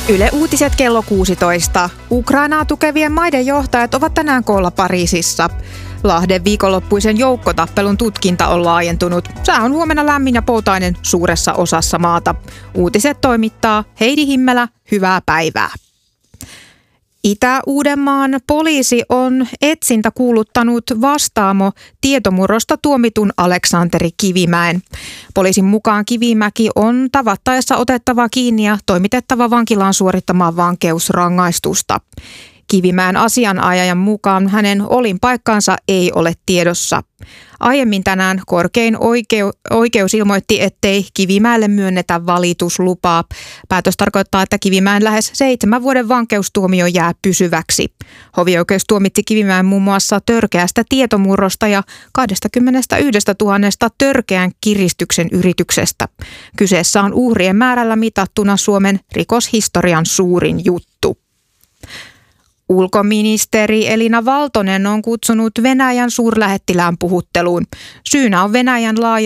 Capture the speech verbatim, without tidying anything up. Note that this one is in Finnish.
Yle Uutiset kello kuusitoista. Ukrainaa tukevien maiden johtajat ovat tänään koolla Pariisissa. Lahden viikonloppuisen joukkotappelun tutkinta on laajentunut. Sää on huomenna lämmin ja poutainen suuressa osassa maata. Uutiset toimittaa Heidi Himmelä. Hyvää päivää. Itä-Uudenmaan poliisi on etsintä kuuluttanut Vastaamo tietomurrosta tuomitun Aleksanteri Kivimäen. Poliisin mukaan Kivimäki on tavattaessa otettava kiinni ja toimitettava vankilaan suorittamaan vankeusrangaistusta. Kivimäen asianajajan mukaan hänen olinpaikkansa ei ole tiedossa. Aiemmin tänään korkein oikeu- oikeus ilmoitti, ettei Kivimäelle myönnetä valituslupaa. Päätös tarkoittaa, että Kivimäen lähes seitsemän vuoden vankeustuomio jää pysyväksi. Hovioikeus tuomitsi Kivimäen muun muassa törkeästä tietomurrosta ja kaksikymmentäyksituhatta törkeän kiristyksen yrityksestä. Kyseessä on uhrien määrällä mitattuna Suomen rikoshistorian suurin juttu. Ulkoministeri Elina Valtonen on kutsunut Venäjän suurlähettilään puhutteluun. Syynä on Venäjän laaja